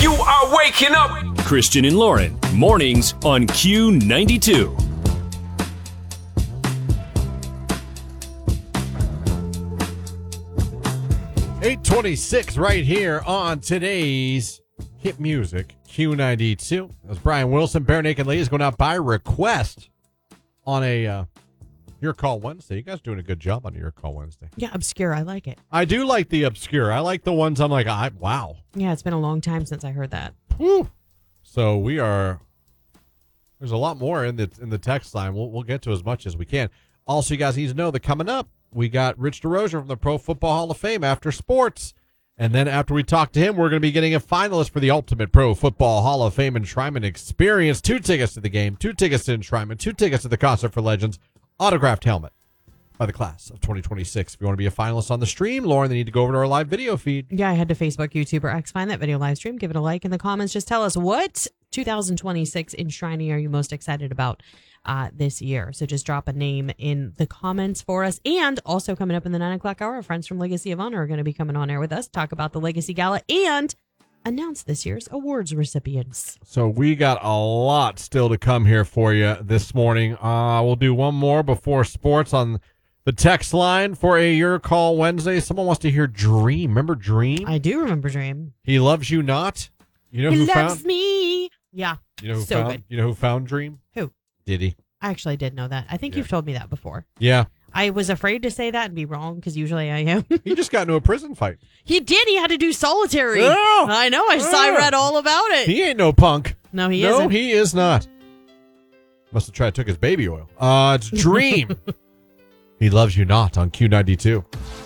You are waking up. Christian and Lauren, mornings on Q92. $8:26 right here on today's Hit Music Q92. That was Brian Wilson. Bare Naked Ladies going out by request on a Your Call Wednesday. You guys doing a good job on Your Call Wednesday. Yeah, obscure. I like it. I do like the obscure. I like the ones I'm like, wow. Yeah, it's been a long time since I heard that. Whew. So there's a lot more in the text line. We'll get to as much as we can. Also, you guys need to know that coming up, we got Rich DeRozier from the Pro Football Hall of Fame after sports. And then after we talk to him, we're going to be getting a finalist for the Ultimate Pro Football Hall of Fame Enshrinement Experience. 2 tickets to the game, 2 tickets to Enshrinement, 2 tickets to the Concert for Legends, autographed helmet by the class of 2026. If you want to be a finalist on the stream, Lauren, they need to go over to our live video feed. Yeah, I head to Facebook, YouTube, or X, find that video live stream, give it a like in the comments. Just tell us what 2026 enshrining are you most excited about this year. So just drop a name in the comments for us. And also coming up in the 9 o'clock hour, our friends from Legacy of Honor are going to be coming on air with us, talk about the Legacy Gala, and announce this year's awards recipients. So we got a lot still to come here for you this morning. We'll do one more before sports on the text line for a Your Call Wednesday. Someone wants to hear Dream. Remember Dream? I do remember Dream. He Loves You Not. You know He who loves found me. Yeah. You know who So found good. You know who found Dream? Who? Diddy. I actually did know that. I think you've told me that before. Yeah. I was afraid to say that and be wrong because usually I am. He just got into a prison fight. He did. He had to do solitary. Oh! I know. I read all about it. He ain't no punk. No, he No, isn't. he is not. Must have tried to took his baby oil. It's Dream. He Loves You Not on Q92.